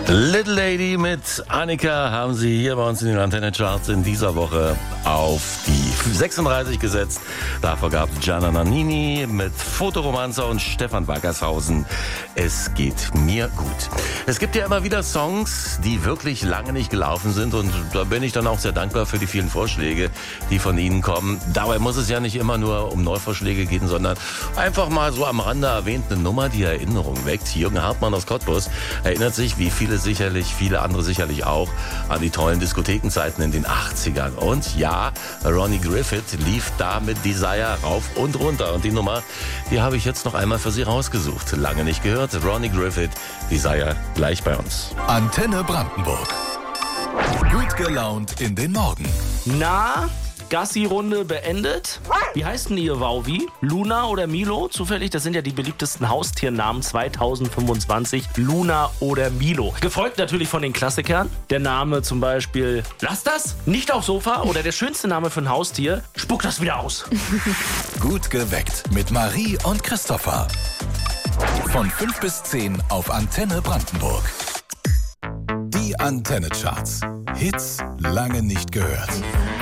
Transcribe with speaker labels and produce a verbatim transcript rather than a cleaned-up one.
Speaker 1: Little Lady mit Annika haben Sie hier bei uns in den Antenne-Charts in dieser Woche auf die sechsunddreißig gesetzt. Davor gab es Gianna Nannini mit Fotoromanzer und Stefan Wackershausen. Es geht mir gut. Es gibt ja immer wieder Songs, die wirklich lange nicht gelaufen sind, und da bin ich dann auch sehr dankbar für die vielen Vorschläge, die von Ihnen kommen. Dabei muss es ja nicht immer nur um Neuvorschläge gehen, sondern einfach mal so am Rande erwähnt eine Nummer, die Erinnerung weckt. Jürgen Hartmann aus Cottbus erinnert sich, wie viele sicherlich, viele andere sicherlich auch, an die tollen Diskothekenzeiten in den achtzigern. Und ja, Ronnie Griffith lief da mit Desire rauf und runter. Und die Nummer, die habe ich jetzt noch einmal für Sie rausgesucht. Lange nicht gehört. Ronnie Griffith, Desire, gleich bei uns.
Speaker 2: Antenne Brandenburg. Gut gelaunt in den Morgen.
Speaker 3: Na, Gassi-Runde beendet. Wie heißt denn ihr Wauwi? Luna oder Milo? Zufällig, das sind ja die beliebtesten Haustiernamen zweitausendfünfundzwanzig. Luna oder Milo. Gefolgt natürlich von den Klassikern. Der Name zum Beispiel Lass das, nicht aufs Sofa. Oder der schönste Name für ein Haustier, Spuck das wieder aus.
Speaker 2: Gut geweckt mit Marie und Christopher. Von fünf bis zehn auf Antenne Brandenburg. Die Antenne Charts. Hits lange nicht gehört.